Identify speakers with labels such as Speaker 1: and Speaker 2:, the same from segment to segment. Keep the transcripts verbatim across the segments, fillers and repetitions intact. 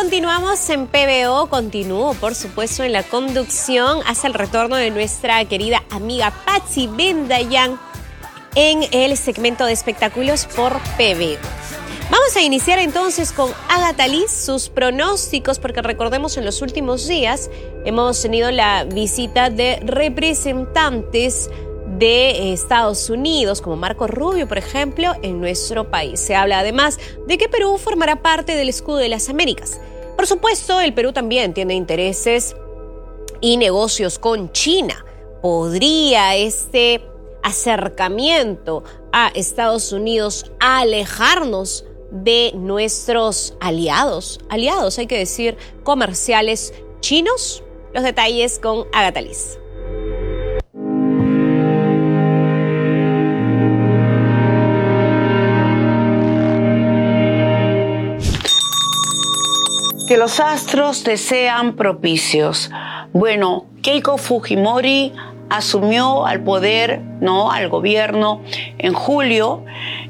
Speaker 1: Continuamos en P B O, continúo por supuesto en la conducción hasta el retorno de nuestra querida amiga Patsy Bendayán en el segmento de espectáculos por P B O. Vamos a iniciar entonces con Agatha Liz, sus pronósticos, porque recordemos en los últimos días hemos tenido la visita de representantes de Estados Unidos, como Marco Rubio, por ejemplo, en nuestro país. Se habla además de que Perú formará parte del escudo de las Américas. Por supuesto, el Perú también tiene intereses y negocios con China. ¿Podría este acercamiento a Estados Unidos alejarnos de nuestros aliados? Aliados, hay que decir, comerciales chinos. Los detalles con Agatha Liz.
Speaker 2: Que los astros te sean propicios. Bueno, Keiko Fujimori asumió al poder, ¿no?, al gobierno en julio,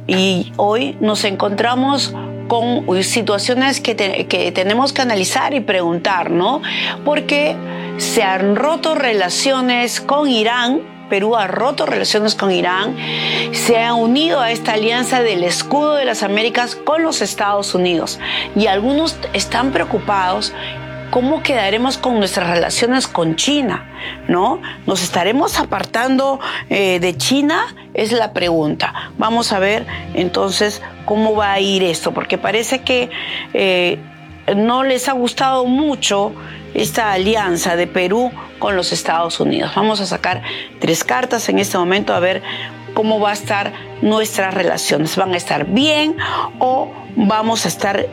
Speaker 2: y hoy nos encontramos con situaciones que, te, que tenemos que analizar y preguntar, ¿no? Porque se han roto relaciones con Irán. Perú ha roto relaciones con Irán, se ha unido a esta alianza del escudo de las Américas con los Estados Unidos, y algunos están preocupados. ¿Cómo quedaremos con nuestras relaciones con China? ¿No? ¿Nos estaremos apartando eh, de China? Es la pregunta. Vamos a ver entonces cómo va a ir esto, porque parece que eh, no les ha gustado mucho esta alianza de Perú con los Estados Unidos. Vamos a sacar tres cartas en este momento a ver cómo va a estar nuestras relaciones. ¿Van a estar bien o vamos a estar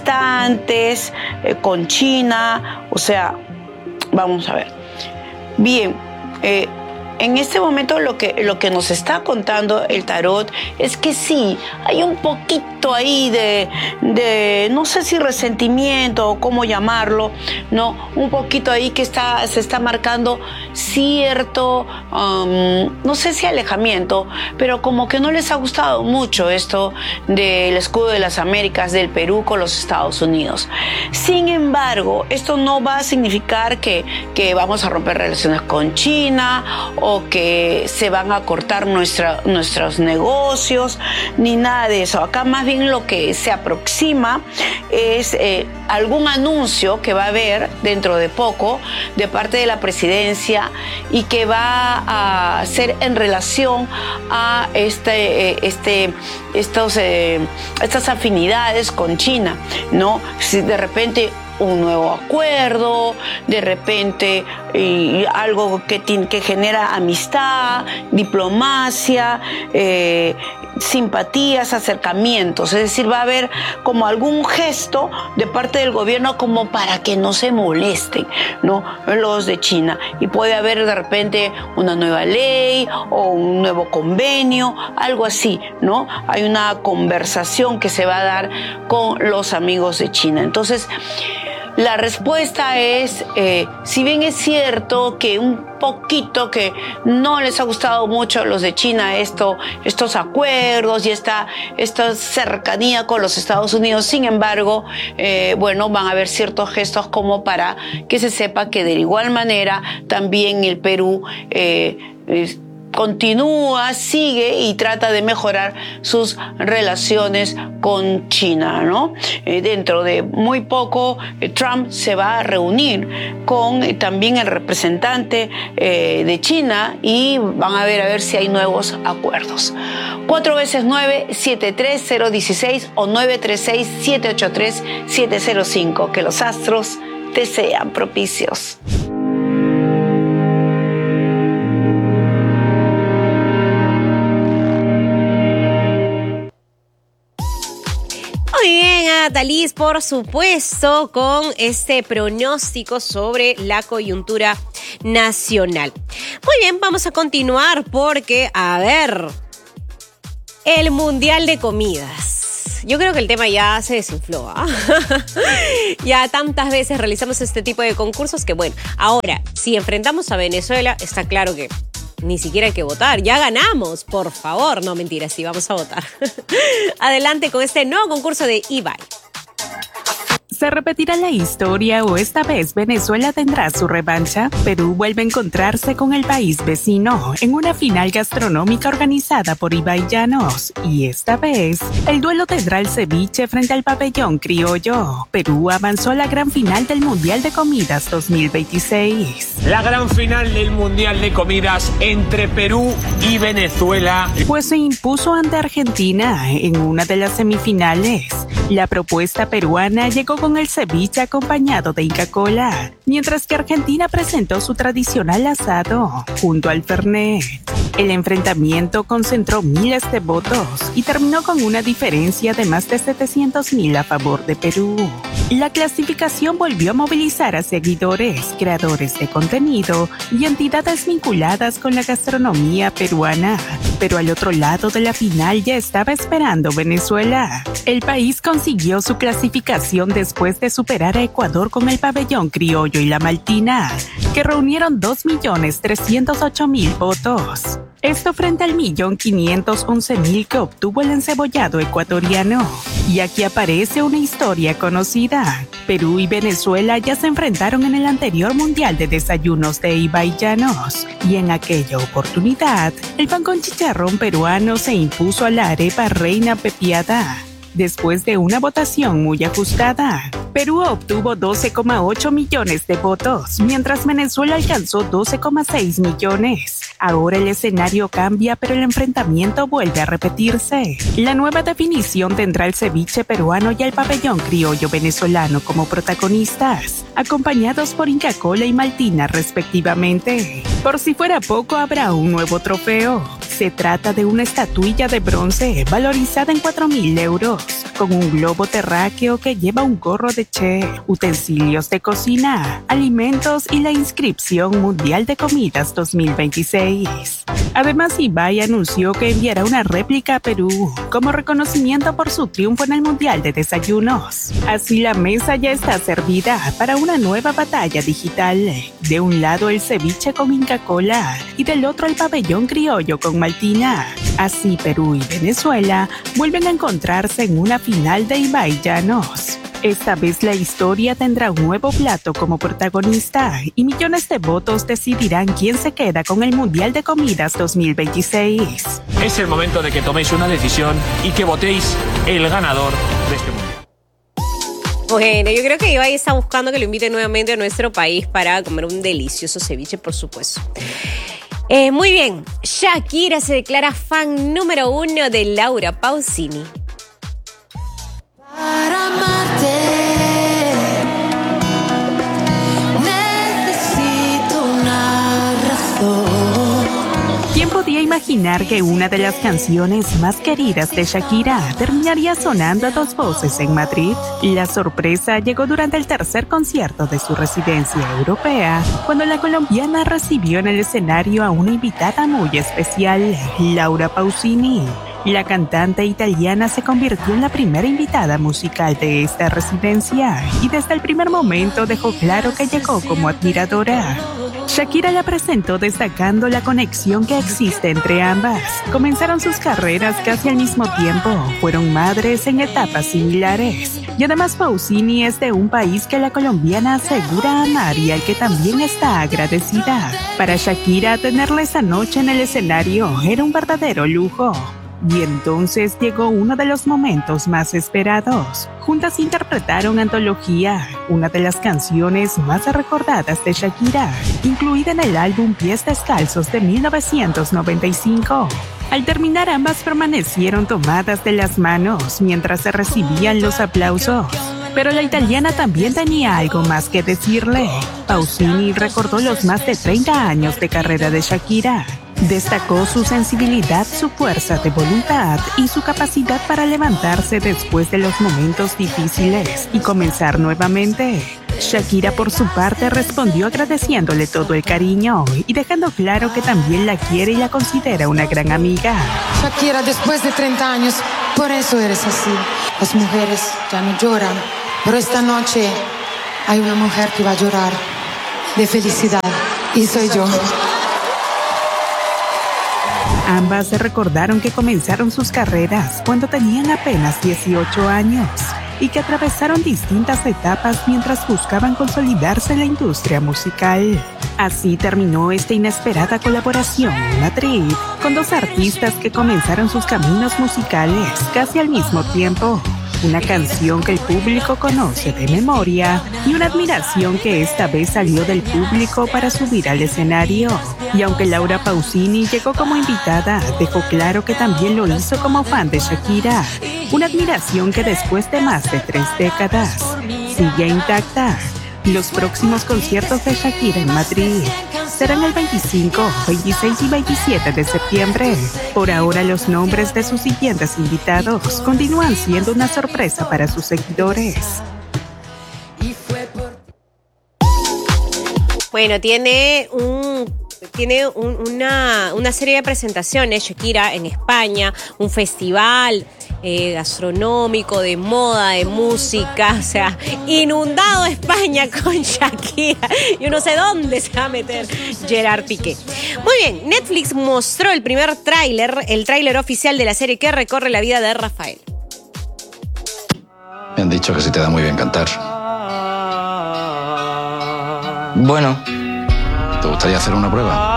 Speaker 2: distantes eh, con China? O sea, vamos a ver. Bien, eh, en este momento lo que, lo que nos está contando el tarot es que sí, hay un poquito ahí de, de no sé si resentimiento o cómo llamarlo, no, un poquito ahí que está, se está marcando cierto, um, no sé si alejamiento, pero como que no les ha gustado mucho esto del escudo de las Américas del Perú con los Estados Unidos. Sin embargo, esto no va a significar que, que vamos a romper relaciones con China o o que se van a cortar nuestra, nuestros negocios, ni nada de eso. Acá más bien lo que se aproxima es eh, algún anuncio que va a haber dentro de poco de parte de la presidencia y que va a ser en relación a este, este, estos, eh, estas afinidades con China, ¿no? Si de repente un nuevo acuerdo, de repente eh, algo que, que genera amistad, diplomacia, eh, simpatías, acercamientos. Es decir, va a haber como algún gesto de parte del gobierno como para que no se molesten, ¿no?, los de China. Y puede haber de repente una nueva ley o un nuevo convenio, algo así, ¿no? Hay una conversación que se va a dar con los amigos de China. Entonces, la respuesta es, eh, si bien es cierto que un poquito que no les ha gustado mucho a los de China esto, estos acuerdos y esta, esta cercanía con los Estados Unidos, sin embargo, eh, bueno, van a haber ciertos gestos como para que se sepa que de igual manera también el Perú eh, es, continúa, sigue y trata de mejorar sus relaciones con China, ¿no? Eh, dentro de muy poco, eh, Trump se va a reunir con eh, también el representante eh, de China y van a ver a ver si hay nuevos acuerdos. Cuatro veces nueve, siete tres cero uno seis o nueve tres seis, siete ocho tres, siete cero cinco. Que los astros te sean propicios.
Speaker 1: Muy bien, Agatha Liz, por supuesto, con este pronóstico sobre la coyuntura nacional. Muy bien, vamos a continuar porque, a ver, el Mundial de Comidas. Yo creo que el tema ya se desinfló, ¿eh? Ya tantas veces realizamos este tipo de concursos que, bueno, ahora, si enfrentamos a Venezuela, está claro que ni siquiera hay que votar. Ya ganamos, por favor. No, mentira, sí, vamos a votar. Adelante con este nuevo concurso de Ibai.
Speaker 3: ¿Se repetirá la historia o esta vez Venezuela tendrá su revancha? Perú vuelve a encontrarse con el país vecino en una final gastronómica organizada por Ibai Llanos. Y esta vez, el duelo tendrá el ceviche frente al pabellón criollo. Perú avanzó a la gran final del Mundial de Comidas dos mil veintiséis.
Speaker 4: La gran final del Mundial de Comidas entre Perú y Venezuela.
Speaker 3: Pues se impuso ante Argentina en una de las semifinales. La propuesta peruana llegó con el ceviche acompañado de Inca Kola, mientras que Argentina presentó su tradicional asado junto al Fernet. El enfrentamiento concentró miles de votos y terminó con una diferencia de más de setecientos mil a favor de Perú. La clasificación volvió a movilizar a seguidores, creadores de contenido y entidades vinculadas con la gastronomía peruana. Pero al otro lado de la final ya estaba esperando Venezuela. El país consiguió su clasificación después de superar a Ecuador con el pabellón criollo y la maltina, que reunieron dos millones trescientos ocho mil votos. Esto frente al millón quinientos once mil que obtuvo el encebollado ecuatoriano. Y aquí aparece una historia conocida. Perú y Venezuela ya se enfrentaron en el anterior Mundial de Desayunos de Ibai Llanos. Y en aquella oportunidad, el pan con chicharrón peruano se impuso a la arepa reina pepiada. Después de una votación muy ajustada, Perú obtuvo doce coma ocho millones de votos, mientras Venezuela alcanzó doce coma seis millones. Ahora el escenario cambia, pero el enfrentamiento vuelve a repetirse. La nueva definición tendrá el ceviche peruano y el pabellón criollo venezolano como protagonistas, acompañados por Inca Kola y Maltina respectivamente. Por si fuera poco, habrá un nuevo trofeo. Se trata de una estatuilla de bronce valorizada en cuatro mil euros, con un globo terráqueo que lleva un gorro de chef, utensilios de cocina, alimentos y la inscripción Mundial de Comidas dos mil veintiséis. Además, Ibai anunció que enviará una réplica a Perú como reconocimiento por su triunfo en el Mundial de Desayunos. Así la mesa ya está servida para una nueva batalla digital. De un lado el ceviche con Inca Kola y del otro el pabellón criollo con Maltina. Así Perú y Venezuela vuelven a encontrarse en una final de Ibai Llanos. Esta vez la historia tendrá un nuevo plato como protagonista y millones de votos decidirán quién se queda con el Mundial de Comidas dos mil veintiséis.
Speaker 4: Es el momento de que toméis una decisión y que votéis el ganador de este mundial.
Speaker 1: Bueno, yo creo que Ibai está buscando que lo invite nuevamente a nuestro país para comer un delicioso ceviche, por supuesto. Eh, muy bien, Shakira se declara fan número uno de Laura Pausini.
Speaker 5: Para amarte necesito una razón.
Speaker 3: ¿Quién podía imaginar que una de las canciones más queridas de Shakira terminaría sonando a dos voces en Madrid? La sorpresa llegó durante el tercer concierto de su residencia europea, cuando la colombiana recibió en el escenario a una invitada muy especial, Laura Pausini. La cantante italiana se convirtió en la primera invitada musical de esta residencia y desde el primer momento dejó claro que llegó como admiradora. Shakira la presentó destacando la conexión que existe entre ambas. Comenzaron sus carreras casi al mismo tiempo, fueron madres en etapas similares. Y además Pausini es de un país que la colombiana asegura amar y al que también está agradecida. Para Shakira, tenerla esa noche en el escenario era un verdadero lujo. Y entonces llegó uno de los momentos más esperados. Juntas interpretaron Antología, una de las canciones más recordadas de Shakira, incluida en el álbum Pies Descalzos de mil novecientos noventa y cinco. Al terminar, ambas permanecieron tomadas de las manos mientras se recibían los aplausos. Pero la italiana también tenía algo más que decirle. Pausini recordó los más de treinta años de carrera de Shakira. Destacó su sensibilidad, su fuerza de voluntad y su capacidad para levantarse después de los momentos difíciles y comenzar nuevamente. Shakira, por su parte, respondió agradeciéndole todo el cariño y dejando claro que también la quiere y la considera una gran amiga.
Speaker 5: Shakira, después de treinta años, por eso eres así. Las mujeres ya no lloran, pero esta noche hay una mujer que va a llorar de felicidad y soy yo.
Speaker 3: Ambas se recordaron que comenzaron sus carreras cuando tenían apenas dieciocho años. y que atravesaron distintas etapas mientras buscaban consolidarse en la industria musical. Así terminó esta inesperada colaboración en Madrid con dos artistas que comenzaron sus caminos musicales casi al mismo tiempo. Una canción que el público conoce de memoria y una admiración que esta vez salió del público para subir al escenario. Y aunque Laura Pausini llegó como invitada, dejó claro que también lo hizo como fan de Shakira. Una admiración que después de más de tres décadas sigue intacta. Los próximos conciertos de Shakira en Madrid serán el veinticinco, veintiséis y veintisiete de septiembre. Por ahora, los nombres de sus siguientes invitados continúan siendo una sorpresa para sus seguidores.
Speaker 1: Bueno, tiene un... Tiene un, una, una serie de presentaciones, Shakira, en España, un festival eh, gastronómico, de moda, de música, o sea, inundado España con Shakira. Yo no sé dónde se va a meter Gerard Piqué. Muy bien, Netflix mostró el primer tráiler, el tráiler oficial de la serie que recorre la vida de Rafael.
Speaker 6: Me han dicho que se te da muy bien cantar. Bueno, ¿te gustaría hacer una prueba?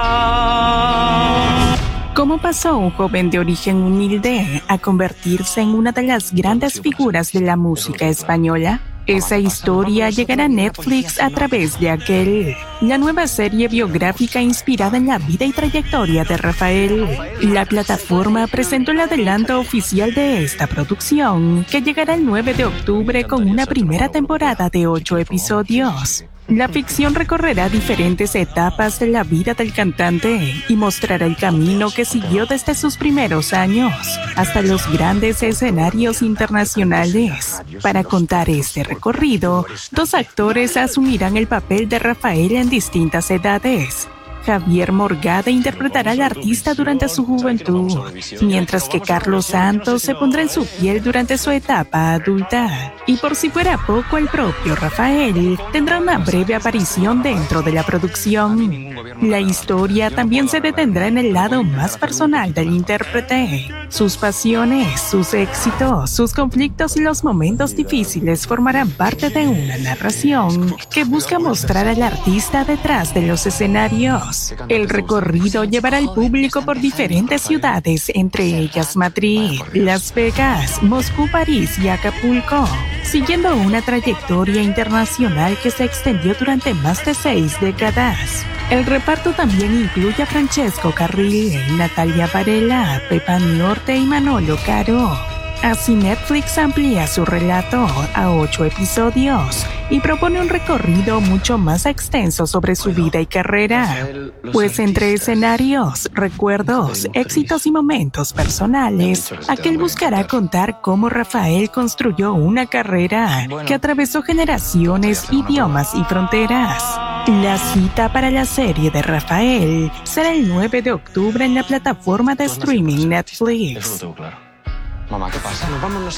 Speaker 3: ¿Cómo pasó un joven de origen humilde a convertirse en una de las grandes figuras de la música española? Esa historia llegará a Netflix a través de Aquel, la nueva serie biográfica inspirada en la vida y trayectoria de Rafael. La plataforma presentó el adelanto oficial de esta producción, que llegará el nueve de octubre con una primera temporada de ocho episodios. La ficción recorrerá diferentes etapas de la vida del cantante y mostrará el camino que siguió desde sus primeros años hasta los grandes escenarios internacionales. Para contar este recorrido, dos actores asumirán el papel de Rafael en distintas edades. Javier Morgade interpretará al artista durante su juventud, mientras que Carlos Santos se pondrá en su piel durante su etapa adulta. Y por si fuera poco, el propio Rafael tendrá una breve aparición dentro de la producción. La historia también se detendrá en el lado más personal del intérprete. Sus pasiones, sus éxitos, sus conflictos y los momentos difíciles formarán parte de una narración que busca mostrar al artista detrás de los escenarios. El recorrido llevará al público por diferentes ciudades, entre ellas Madrid, Las Vegas, Moscú, París y Acapulco, siguiendo una trayectoria internacional que se extendió durante más de seis décadas. El reparto también incluye a Francesco Carril, Natalia Varela, Pepa Norte y Manolo Caro. Así Netflix amplía su relato a ocho episodios y propone un recorrido mucho más extenso sobre su vida y carrera, pues entre escenarios, recuerdos, éxitos y momentos personales, Aquel buscará contar cómo Rafael construyó una carrera que atravesó generaciones, idiomas y fronteras. La cita para la serie de Rafael será el nueve de octubre en la plataforma de streaming Netflix.
Speaker 7: Mamá, ¿qué pasa? Nos vamos